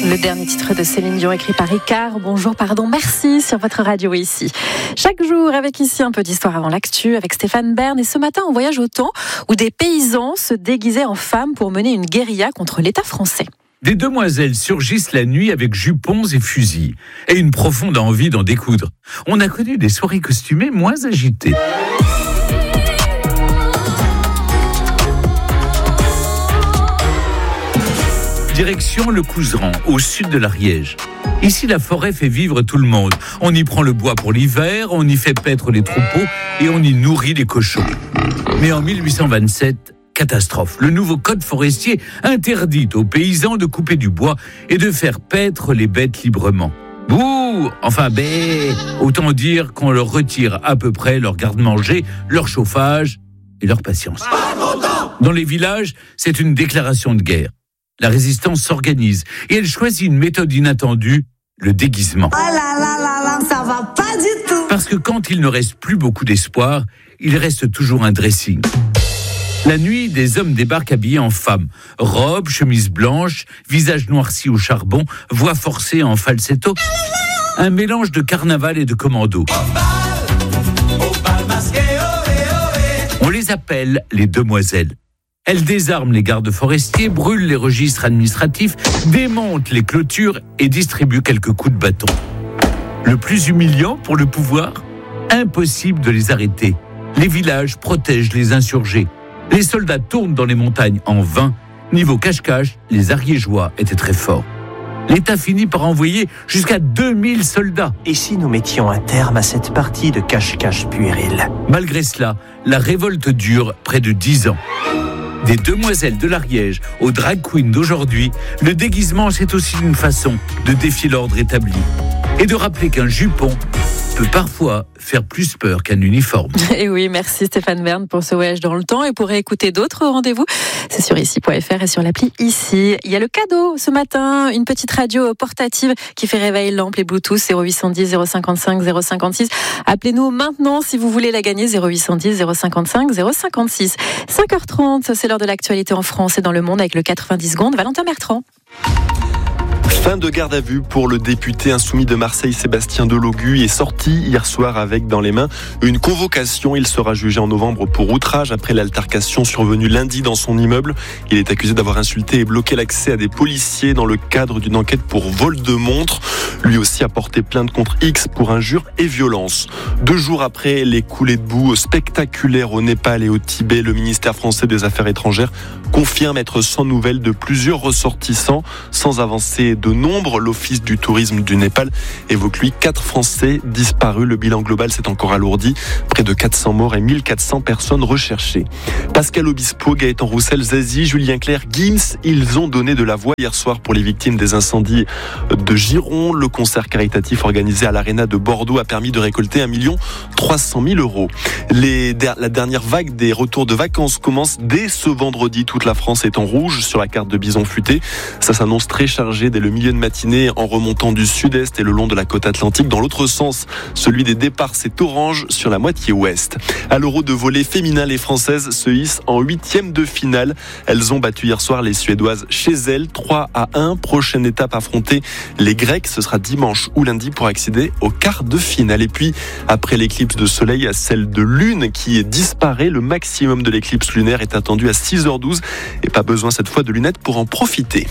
Le dernier titre de Céline Dion écrit par Ricard. Bonjour, pardon, merci sur votre radio ici. Chaque jour avec ici un peu d'histoire avant l'actu avec Stéphane Bern. Et ce matin, on voyage au temps où des paysans se déguisaient en femmes pour mener une guérilla contre l'État français. Des demoiselles surgissent la nuit avec jupons et fusils et une profonde envie d'en découdre. On a connu des soirées costumées moins agitées. Direction le Couserans, au sud de l'Ariège. Ici, la forêt fait vivre tout le monde. On y prend le bois pour l'hiver, on y fait paître les troupeaux et on y nourrit les cochons. Mais en 1827, catastrophe. Le nouveau code forestier interdit aux paysans de couper du bois et de faire paître les bêtes librement. Bouh! Enfin, autant dire qu'on leur retire à peu près leur garde-manger, leur chauffage et leur patience. Dans les villages, c'est une déclaration de guerre. La résistance s'organise et elle choisit une méthode inattendue, le déguisement. Oh là, ça va pas du tout. Parce que quand il ne reste plus beaucoup d'espoir, il reste toujours un dressing. La nuit, des hommes débarquent habillés en femmes. Robes, chemises blanches, visage noirci au charbon, voix forcée en falsetto. Un mélange de carnaval et de commando. Au bal masqué, On les appelle les demoiselles. Elles désarment les gardes forestiers, brûlent les registres administratifs, démontent les clôtures et distribuent quelques coups de bâton. Le plus humiliant pour le pouvoir, impossible de les arrêter. Les villages protègent les insurgés. Les soldats tournent dans les montagnes en vain. Niveau cache-cache, les Ariégeois étaient très forts. L'État finit par envoyer jusqu'à 2000 soldats. Et si nous mettions un terme à cette partie de cache-cache puéril ? Malgré cela, la révolte dure près de 10 ans. Des demoiselles de l'Ariège aux drag queens d'aujourd'hui, le déguisement, c'est aussi une façon de défier l'ordre établi et de rappeler qu'un jupon peut parfois faire plus peur qu'un uniforme. Et oui, merci Stéphane Bern pour ce voyage dans le temps. Et pour écouter d'autres rendez-vous, c'est sur ici.fr et sur l'appli Ici. Il y a le cadeau ce matin, une petite radio portative qui fait réveil lampe et Bluetooth 0810 055 056. Appelez-nous maintenant si vous voulez la gagner 0810 055 056. 5h30, c'est l'heure de l'actualité en France et dans le monde avec le 90 secondes. Valentin Bertrand. Fin de garde à vue pour le député insoumis de Marseille, Sébastien Delogu, est sorti hier soir avec dans les mains une convocation. Il sera jugé en novembre pour outrage après l'altercation survenue lundi dans son immeuble. Il est accusé d'avoir insulté et bloqué l'accès à des policiers dans le cadre d'une enquête pour vol de montre. Lui aussi a porté plainte contre X pour injures et violences. 2 jours après les coulées de boue spectaculaires au Népal et au Tibet, le ministère français des Affaires étrangères confirme être sans nouvelles de plusieurs ressortissants. Sans avancer de nombre, l'Office du tourisme du Népal évoque lui 4 Français disparus. Le bilan global s'est encore alourdi. Près de 400 morts et 1400 personnes recherchées. Pascal Obispo, Gaëtan Roussel, Zazie, Julien Clerc, Gims, ils ont donné de la voix hier soir pour les victimes des incendies de Giron. Le concert caritatif organisé à l'Arena de Bordeaux a permis de récolter 1 300 000 €. La dernière vague des retours de vacances commence dès ce vendredi. Toute la France est en rouge sur la carte de Bison Futé. Ça s'annonce très chargé dès le milieu de matinée en remontant du sud-est et le long de la côte atlantique. Dans l'autre sens, celui des départs, c'est orange sur la moitié ouest. À l'Euro de volley féminin, les Françaises se hissent en 8e de finale. Elles ont battu hier soir les Suédoises chez elles, 3-1. Prochaine étape, affronter les Grecs. Ce sera dimanche ou lundi pour accéder au quart de finale. Et puis, après l'éclipse de soleil, à celle de lune qui disparaît. Le maximum de l'éclipse lunaire est attendu à 6h12 et pas besoin cette fois de lunettes pour en profiter.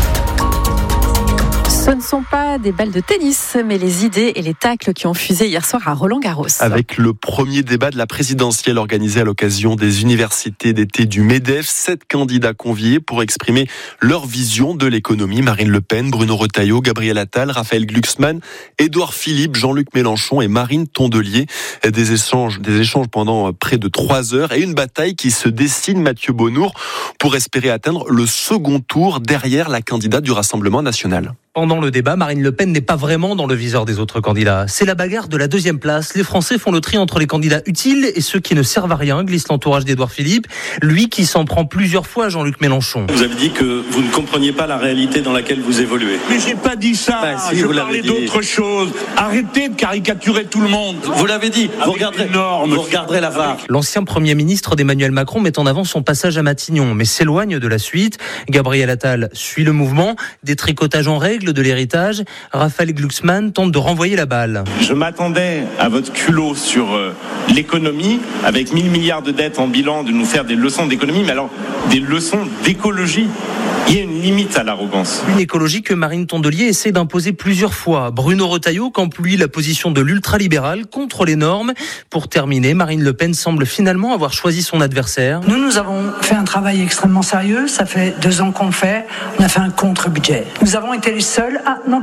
Ce ne sont pas des balles de tennis, mais les idées et les tacles qui ont fusé hier soir à Roland-Garros. Avec le premier débat de la présidentielle organisé à l'occasion des universités d'été du MEDEF, 7 candidats conviés pour exprimer leur vision de l'économie. Marine Le Pen, Bruno Retailleau, Gabriel Attal, Raphaël Glucksmann, Édouard Philippe, Jean-Luc Mélenchon et Marine Tondelier. Des échanges pendant près de 3 heures et une bataille qui se dessine, Mathieu Bonnour, pour espérer atteindre le second tour derrière la candidate du Rassemblement national. Pendant le débat, Marine Le Pen n'est pas vraiment dans le viseur des autres candidats. C'est la bagarre de la 2e place. Les Français font le tri entre les candidats utiles et ceux qui ne servent à rien, glisse l'entourage d'Édouard Philippe, lui qui s'en prend plusieurs fois à Jean-Luc Mélenchon. Vous avez dit que vous ne compreniez pas la réalité dans laquelle vous évoluez. Mais j'ai pas dit ça, je parlais d'autre chose. Arrêtez de caricaturer tout le monde. Vous l'avez dit, vous regarderez la VAR. L'ancien Premier ministre d'Emmanuel Macron met en avant son passage à Matignon, mais s'éloigne de la suite. Gabriel Attal suit le mouvement, détricotage en règle, l'aigle de l'héritage. Raphaël Glucksmann tente de renvoyer la balle. Je m'attendais à votre culot sur l'économie, avec 1000 milliards de dettes en bilan, de nous faire des leçons d'économie, mais alors des leçons d'écologie. Il y a une limite à l'arrogance. Une écologie que Marine Tondelier essaie d'imposer plusieurs fois. Bruno Retailleau campe lui la position de l'ultralibéral contre les normes. Pour terminer, Marine Le Pen semble finalement avoir choisi son adversaire. Nous avons fait un travail extrêmement sérieux. Ça fait 2 ans qu'on le fait. On a fait un contre-budget. Nous avons été les seuls.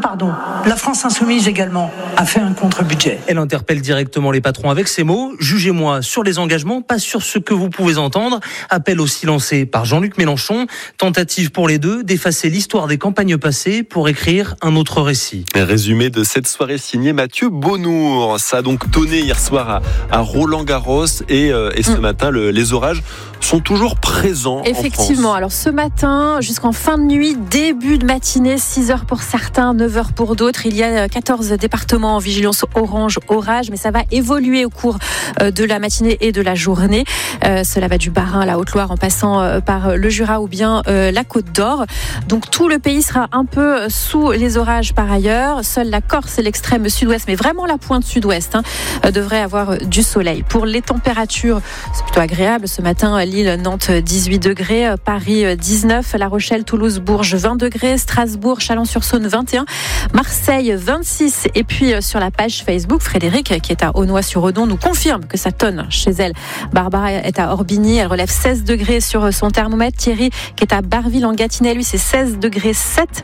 La France Insoumise également a fait un contre-budget. Elle interpelle directement les patrons avec ces mots. Jugez-moi sur les engagements, pas sur ce que vous pouvez entendre. Appel aussi lancé par Jean-Luc Mélenchon. Tentative pour les deux d'effacer l'histoire des campagnes passées pour écrire un autre récit. Résumé de cette soirée signé Mathieu Bonnour. Ça a donc tonné hier soir à Roland-Garros et ce matin, les orages sont toujours présents. Effectivement, alors ce matin, jusqu'en fin de nuit, début de matinée, 6h pour certains, 9h pour d'autres. Il y a 14 départements en vigilance orange orage, mais ça va évoluer au cours de la matinée et de la journée. Cela va du Bas-Rhin à la Haute-Loire en passant par le Jura ou bien la Côte d'Or. Donc tout le pays sera un peu sous les orages par ailleurs. Seule la Corse et l'extrême sud-ouest, mais vraiment la pointe sud-ouest, devrait avoir du soleil. Pour les températures, c'est plutôt agréable. Ce matin, Lille, Nantes, 18 degrés, Paris, 19, La Rochelle, Toulouse, Bourges, 20 degrés, Strasbourg, Chalon-sur-Saône, 21, Marseille, 26. Et puis sur la page Facebook, Frédéric, qui est à Aulnoy-sur-Odon, nous confirme que ça tonne chez elle. Barbara est à Orbigny, elle relève 16 degrés sur son thermomètre. Thierry, qui est à Barville-en-Gâtinais, lui, c'est 16 degrés 7.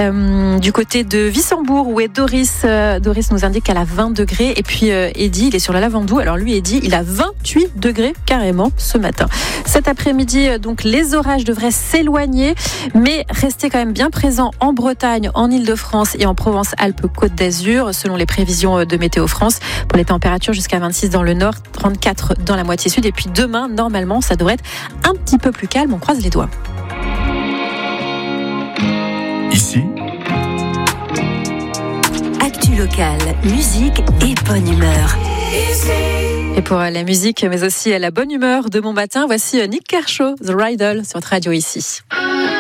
Du côté de Wissembourg, où est Doris, Doris nous indique qu'elle a 20 degrés. Et puis Eddy, il est sur la Lavandou. Alors lui, Eddy, il a 28 degrés carrément ce matin. Cet après-midi, donc, les orages devraient s'éloigner, mais rester quand même bien présents en Bretagne, en Île-de-France et en Provence-Alpes-Côte d'Azur, selon les prévisions de Météo France. Pour les températures, jusqu'à 26 dans le nord, 34 dans la moitié sud. Et puis demain, normalement, ça devrait être un petit peu plus calme. On croise les doigts. Ici, actu locale, musique et bonne humeur. Et pour la musique, mais aussi la bonne humeur de mon matin, voici Nick Kershaw, The Riddle, sur Radio Ici.